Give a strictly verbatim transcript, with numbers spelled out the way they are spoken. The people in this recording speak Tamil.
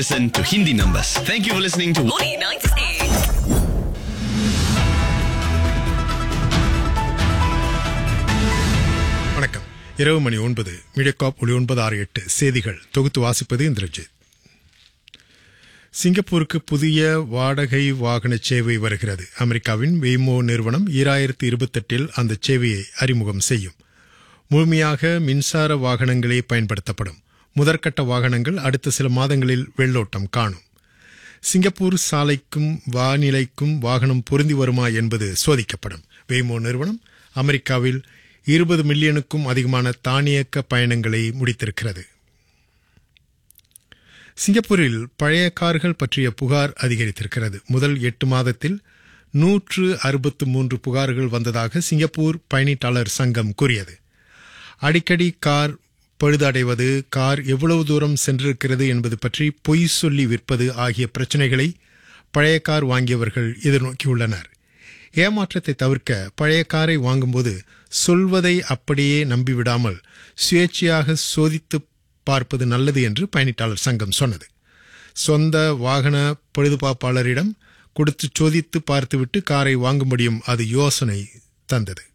Listen to Hindi numbers. Thank you for listening to Morning ninety-eight. வணக்கம். இரவு மணி ஒன்பது. மீடியாகாப் ஒளி ஒன்பது ஆறு எட்டு செய்திகள் தொகுத்து வாசிப்பது இந்திரஜித். சிங்கப்பூருக்கு புதிய வாடகை வாகன சேவை வருகிறது. அமெரிக்காவின் வெய்மோ நிறுவனம் ஈராயிரத்தி இருபத்தெட்டில் அந்த சேவையை அறிமுகம் செய்யும். முழுமையாக மின்சார வாகனங்களே பயன்படுத்தப்படும். முதற்கட்ட வாகனங்கள் அடுத்த சில மாதங்களில் வெள்ளோட்டம் காணும். சிங்கப்பூர் சாலைக்கும் வானிலைக்கும் வாகனம் பொருந்தி வருமா என்பது சோதிக்கப்படும். வெய்மோ நிறுவனம் அமெரிக்காவில் இருபது மில்லியனுக்கும் அதிகமான தானியக்க பயணங்களை முடித்திருக்கிறது. சிங்கப்பூரில் பழைய கார்கள் பற்றிய புகார் அதிகரித்திருக்கிறது. முதல் எட்டு மாதத்தில் நூற்று அறுபத்து மூன்று புகார்கள் வந்ததாக சிங்கப்பூர் பயணீட்டாளர் சங்கம் கூறியது. அடிக்கடி கார் பழுதடைவது, கார் எவ்வளவு தூரம் சென்றிருக்கிறது என்பது பற்றி பொய் சொல்லி விற்பது ஆகிய பிரச்சினைகளை பழைய கார் வாங்கியவர்கள் எதிர்நோக்கியுள்ளனர். ஏமாற்றத்தை தவிர்க்க பழைய காரை வாங்கும்போது சொல்வதை அப்படியே நம்பிவிடாமல் சுயேட்சையாக சோதித்து பார்ப்பது நல்லது என்று பயணீட்டாளர் சங்கம் சொன்னது. சொந்த வாகன பழுதுபார்ப்பாளரிடம் கொடுத்து சோதித்து பார்த்துவிட்டு காரை வாங்கும்படியும் அது யோசனை தந்தது.